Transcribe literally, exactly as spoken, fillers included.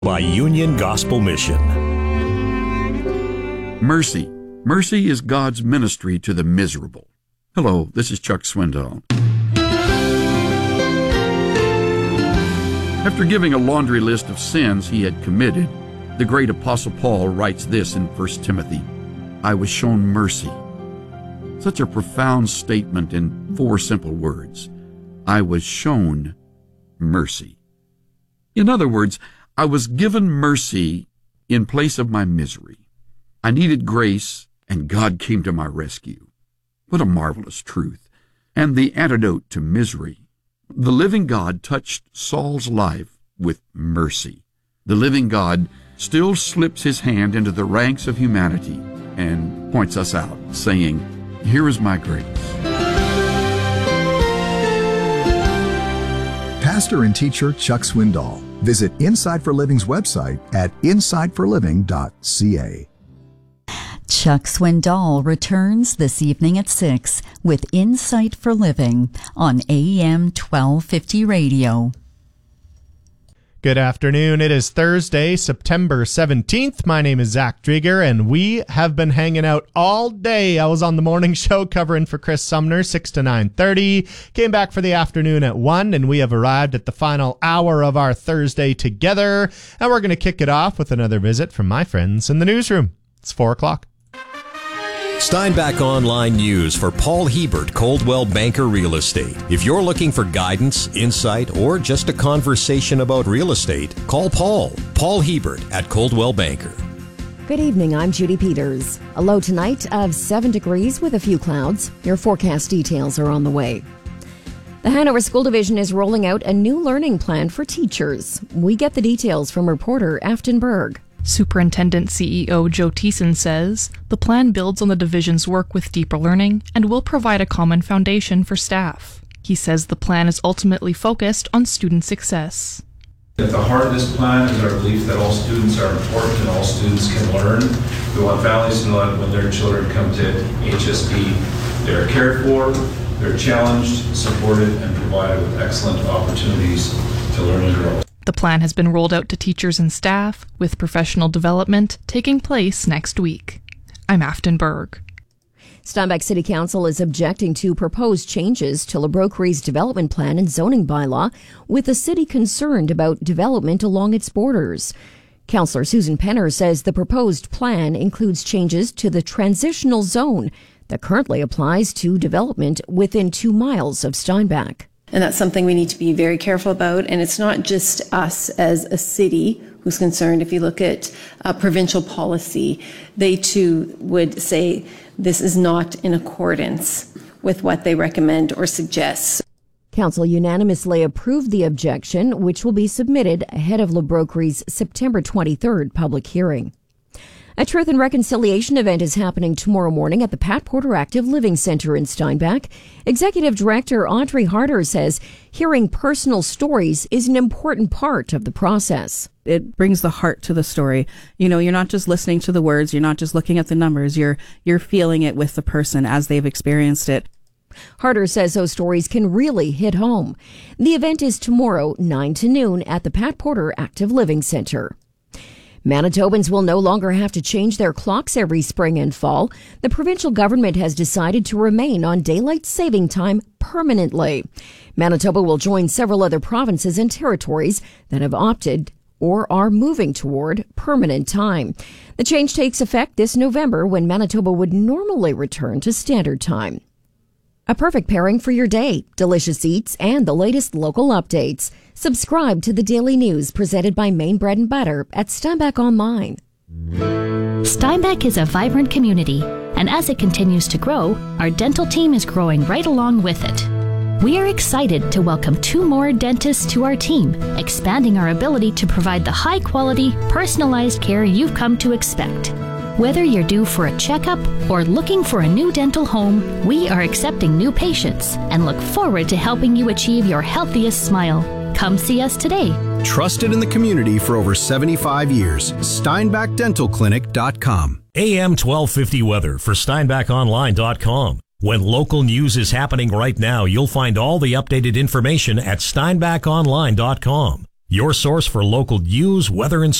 By Union Gospel Mission. Mercy. Mercy is God's ministry to the miserable. Hello, this is Chuck Swindoll. After giving a laundry list of sins he had committed, the great Apostle Paul writes this in First Timothy, I was shown mercy. Such a profound statement in four simple words. I was shown mercy. In other words, I was given mercy in place of my misery. I needed grace, and God came to my rescue. What a marvelous truth, and the antidote to misery. The living God touched Saul's life with mercy. The living God still slips his hand into the ranks of humanity and points us out, saying, here is my grace. Pastor and teacher Chuck Swindoll. Visit Insight for Living's website at insight for living dot c a. Chuck Swindoll returns this evening at six with Insight for Living on A M twelve fifty Radio. Good afternoon. It is Thursday, September seventeenth. My name is Zach Drieger, and we have been hanging out all day. I was on the morning show covering for Chris Sumner, six to nine thirty. Came back for the afternoon at one, and we have arrived at the final hour of our Thursday together. And we're going to kick it off with another visit from my friends in the newsroom. It's four o'clock. Steinbach Online News for Paul Hebert, Coldwell Banker Real Estate. If you're looking for guidance, insight, or just a conversation about real estate, call Paul. Paul Hebert at Coldwell Banker. Good evening, I'm Judy Peters. A low tonight of seven degrees with a few clouds. Your forecast details are on the way. The Hanover School Division is rolling out a new learning plan for teachers. We get the details from reporter Afton Berg. Superintendent C E O Joe Thiessen says the plan builds on the division's work with deeper learning and will provide a common foundation for staff. He says the plan is ultimately focused on student success. At the heart of this plan is our belief that all students are important and all students can learn. We want families to know that when their children come to H S D, they're cared for, they're challenged, supported, and provided with excellent opportunities to learn and grow. The plan has been rolled out to teachers and staff, with professional development taking place next week. I'm Afton Berg. Steinbach City Council is objecting to proposed changes to LeBroke Creek's development plan and zoning bylaw, with the city concerned about development along its borders. Councillor Susan Penner says the proposed plan includes changes to the transitional zone that currently applies to development within two miles of Steinbach. And that's something we need to be very careful about. And it's not just us as a city who's concerned. If you look at uh, provincial policy, they too would say this is not in accordance with what they recommend or suggest. Council unanimously approved the objection, which will be submitted ahead of LeBroke Creek's September twenty-third public hearing. A Truth and Reconciliation event is happening tomorrow morning at the Pat Porter Active Living Center in Steinbach. Executive Director Audrey Harder says hearing personal stories is an important part of the process. It brings the heart to the story. You know, you're not just listening to the words, you're not just looking at the numbers, you're you're feeling it with the person as they've experienced it. Harder says those stories can really hit home. The event is tomorrow, nine to noon, at the Pat Porter Active Living Center. Manitobans will no longer have to change their clocks every spring and fall. The provincial government has decided to remain on daylight saving time permanently. Manitoba will join several other provinces and territories that have opted or are moving toward permanent time. The change takes effect this November, when Manitoba would normally return to standard time. A perfect pairing for your day, delicious eats, and the latest local updates. Subscribe to the daily news presented by Maine Bread and Butter at Steinbach Online. Steinbach is a vibrant community, and as it continues to grow, our dental team is growing right along with it. We are excited to welcome two more dentists to our team, expanding our ability to provide the high-quality, personalized care you've come to expect. Whether you're due for a checkup or looking for a new dental home, we are accepting new patients and look forward to helping you achieve your healthiest smile. Come see us today. Trusted in the community for over seventy-five years. Steinbach Dental Clinic dot com. A M twelve fifty weather for Steinbach Online dot com. When local news is happening right now, you'll find all the updated information at Steinbach Online dot com. Your source for local news, weather, and